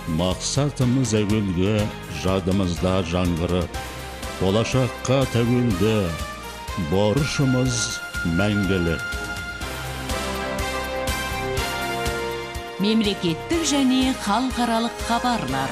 Мақсатымыз әуелгі, жадымызда жаңғырып, болашаққа тәуелді, борышымыз мәңгілік. Мемлекеттік және халықаралық хабарлар.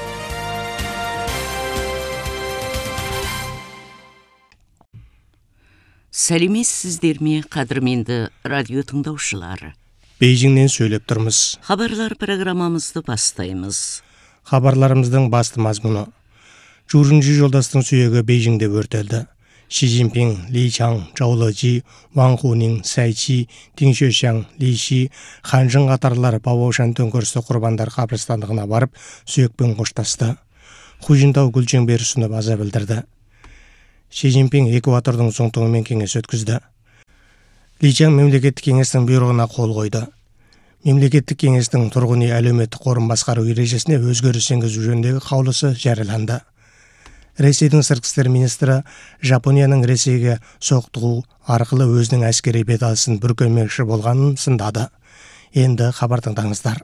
Сәлеметсіздер ме, қадірменді радио тыңдаушылар. Бейжіңнен сөйлеп тұрмыз. Хабарлар программамызды бастаймыз. Хабарларымыздың басты мазмұны. Журунжи жолдастың сүйегі Бейжіңде өртелді. Ши Цзиньпин, Ли Чаң, Чжоу Лежи, Ван Хунин, Цай Чи, Дин Xuexiang, Ли Ши, Ханжың қатарлар Баобаошан төңкерісі құрбандар қабірстандығына барып, сүйекпен қоштасты. Хужинтау гүлшеңбер ұсынып аза білдірді. Ши Цзиньпин экватордың соңтығымен кеңес өткізді. Ли Чаң мемлекеттік кеңестің бұйрығына қол қойды. Мемлекеттік кеңестің тұрғын үй әлеуметтік қорын басқару ережесіне өзгеріс енгізу жөніндегі қаулысы жарияланды. Ресейдің сыртқы істер министрі Жапонияның Ресейге соқтығу арқылы өзінің әскери беталысын бүркемекші болғанын сындады. Енді хабар тыңдаңыздар.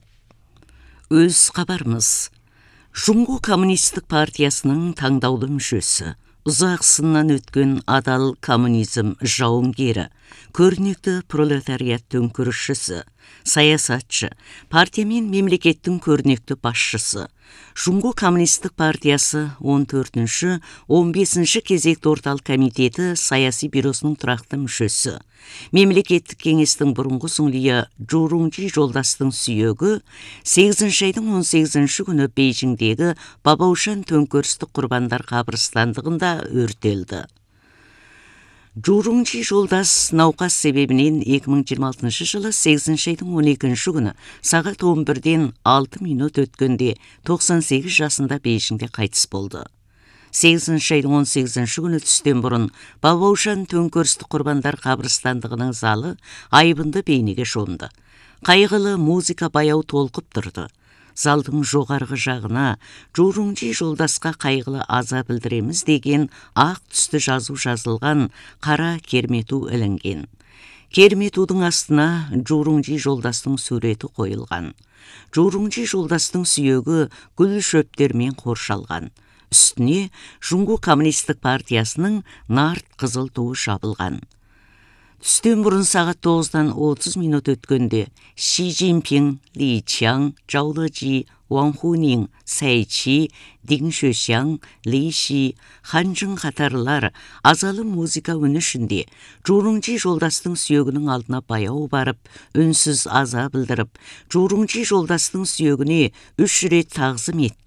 Өз хабарымыз. Жұңғу коммунистік партиясының таңдаулы мүшесі, ұзақ сыннан өткен адал коммунизм жауынгері, көрнекті пролетариат төңкерісшісі, саясатшы, партия мен мемлекеттің көрнекті басшысы, Жұңғу коммунистік партиясы 14-15 кезекті орталық комитеті саяси бюросының тұрақты мүшесі, мемлекеттік кеңестің бұрынғы сүңлие Журунжи жолдастың сүйегі 8 айдың 18 күні Бейжіңдегі Баобаошан төңкерістік құрбандар қабірстандығында өртелді. Журунжи жолдас науқас себебінен 2026 жылы 8 айдың 12 күні сағат 11-ден 6 минут өткенде 98 жасында Бейжіңде қайтыс болды. 8 айдың 18 күні түстен бұрын Баобаошан төңкерістік құрбандар қабірстандығының залы айбынды бейнеге шомды. Қайғылы музыка баяу толқып тұрды. Залдың жоғарғы жағына Журунжи жолдасқа қайғылы аза білдіреміз деген ақ түсті жазу жазылған қара кермету ілінген. Керметудың астына Журунжи жолдастың суреті қойылған. Журунжи жолдастың сүйегі гүл шөптермен қоршалған. Үстіне Жұңғу коммунистік партиясының нарт қызыл туы жабылған. Түстен бұрын сағат 9-дан 30 минут өткенде Ши Цзиньпин, Ли Чаң, Чжоу Лежи, Ван Хунин, Цай Чи, Дин Xuexiang, Ли Ши, Ханжың қатарлар азалы музыка үні ішінде Журунжи жолдастың сүйегінің алдына баяу барып, үнсіз аза білдіріп, Журунжи жолдастың сүйегіне 3 рет тағзым етті.